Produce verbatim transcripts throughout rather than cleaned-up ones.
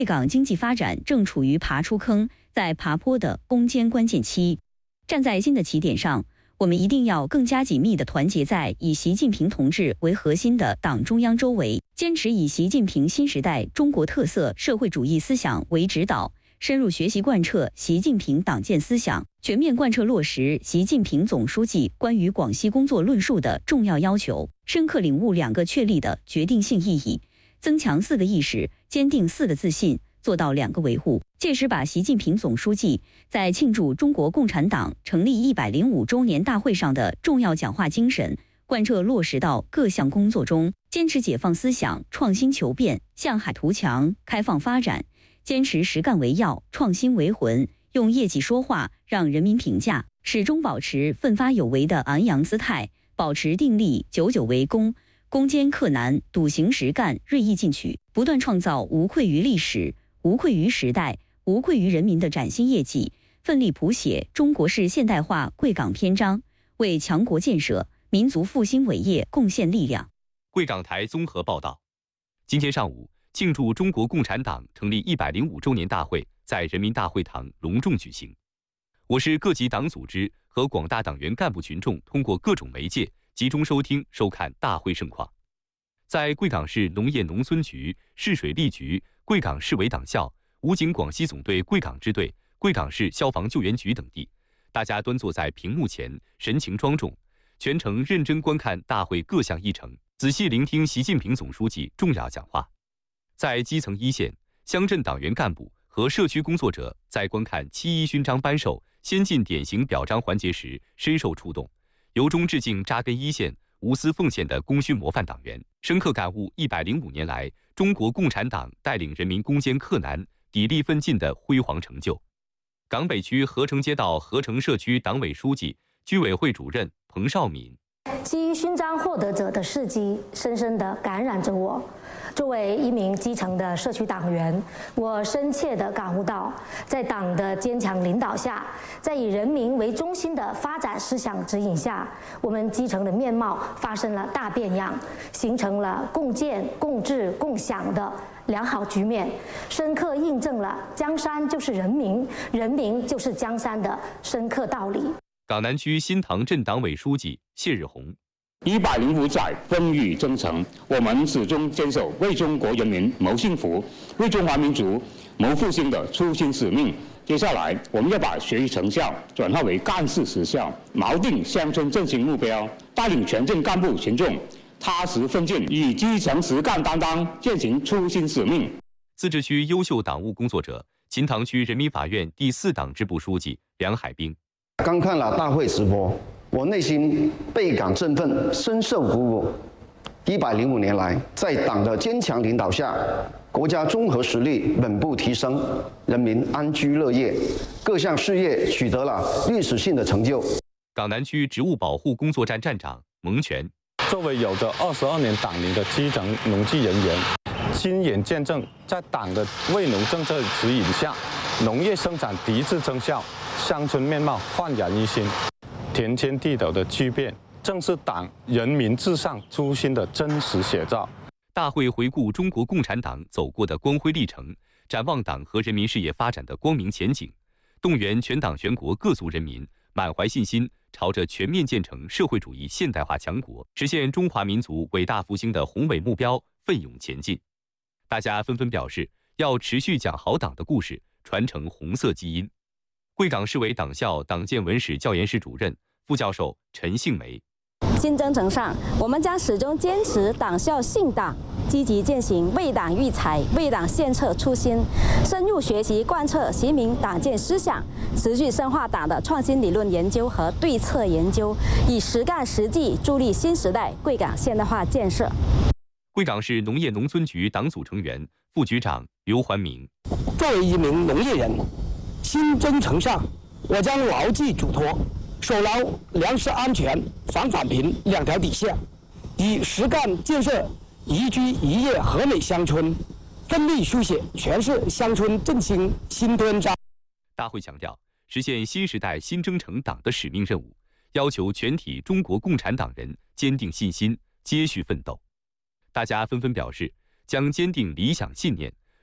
贵港经济发展正处于爬出坑、在爬坡的攻坚关键期。站在新的起点上，我们一定要更加紧密地团结在以习近平同志为核心的党中央周围，坚持以习近平新时代中国特色社会主义思想为指导，深入学习贯彻习近平党建思想，全面贯彻落实习近平总书记关于广西工作论述的重要要求，深刻领悟两个确立的决定性意义，增强四个意识，坚定四个自信，做到两个维护，届时把习近平总书记在庆祝中国共产党成立一百零五周年大会上的重要讲话精神贯彻落实到各项工作中，坚持解放思想，创新求变，向海图强，开放发展，坚持实干为要，创新为魂，用业绩说话，让人民评价，始终保持奋发有为的昂扬姿态，保持定力，久久为功，攻坚克难，笃行实干，锐意进取，不断创造无愧于历史、无愧于时代、无愧于人民的崭新业绩，奋力谱写中国式现代化贵港篇章，为强国建设、民族复兴伟业贡献力量。 贵港台综合报道，今天上午，庆祝中国共产党成立一百零五周年大会在人民大会堂隆重举行。我市各级党组织和广大党员干部群众通过各种媒介集中收听收看大会盛况。在贵港市农业农村局、市水利局、贵港市委党校、武警广西总队贵港支队、贵港市消防救援局等地，大家端坐在屏幕前，神情庄重，全程认真观看大会各项议程，仔细聆听习近平总书记重要讲话。在基层一线、乡镇党员干部和社区工作者在观看七一勋章颁授、先进典型表彰环节时，深受触动，由衷致敬扎根一线、无私奉献的功勋模范党员，深刻感悟一百零五年来中国共产党带领人民攻坚克难、砥砺奋进的辉煌成就。港北区合成街道合成社区党委书记、居委会主任彭少敏， 七一勋章获得者的事迹深深地感染着我。作为一名基层的社区党员，我深切地感悟到，在党的坚强领导下，在以人民为中心的发展思想指引下，我们基层的面貌发生了大变样，形成了共建、共治、共享的良好局面，深刻印证了江山就是人民，人民就是江山的深刻道理。 港南区新塘镇党委书记谢日红， 一百零五载风雨征程，我们始终坚守为中国人民谋幸福、为中华民族谋复兴的初心使命。接下来，我们要把学习成效转化为干事实效，锚定乡村振兴目标，带领全镇干部群众踏实奋进，以基层实干担当，践行初心使命。 自治区优秀党务工作者、秦塘区人民法院第四党支部书记梁海兵， 刚看了大会直播，我内心倍感振奋，深受鼓舞。一百零五年来，在党的坚强领导下，国家综合实力稳步提升，人民安居乐业，各项事业取得了历史性的成就。 港南区植物保护工作站站长蒙全， 作为有着二十二年党龄的基层农技人员，亲眼见证在党的为农政策指引下，农业生产提质增效，乡村面貌焕然一新。田间地头的巨变，正是党人民至上初心的真实写照。 大会回顾中国共产党走过的光辉历程，展望党和人民事业发展的光明前景，动员全党全国各族人民满怀信心，朝着全面建成社会主义现代化强国、实现中华民族伟大复兴的宏伟目标奋勇前进。大家纷纷表示要持续讲好党的故事，传承红色基因。贵港市委党校党建文史教研室主任、副教授陈杏梅， 新征程上，我们将始终坚持党校信党，积极践行为党育才、为党献策初心，深入学习贯彻习民党建思想，持续深化党的创新理论研究和对策研究，以实干实际助力新时代贵港现代化建设。 贵港市农业农村局党组成员、副局长刘环明， 作为一名农业人，新征程上，我将牢记嘱托，守牢粮食安全、防返贫两条底线，以实干建设宜居宜业和美乡村，奋力书写全市乡村振兴新篇章。 大会强调，实现新时代新征程党的使命任务，要求全体中国共产党人坚定信心，接续奋斗。大家纷纷表示，将坚定理想信念，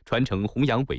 传承弘扬伟